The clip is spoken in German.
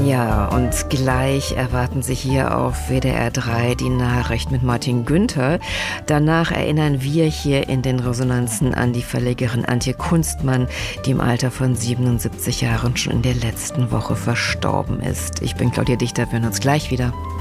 Ja, und gleich erwarten Sie hier auf WDR 3 die Nachricht mit Martin Günther. Danach erinnern wir hier in den Resonanzen an die Verlegerin Antje Kunstmann, die im Alter von 77 Jahren schon in der letzten Woche verstorben ist. Ich bin Claudia Dichter, wir hören uns gleich wieder.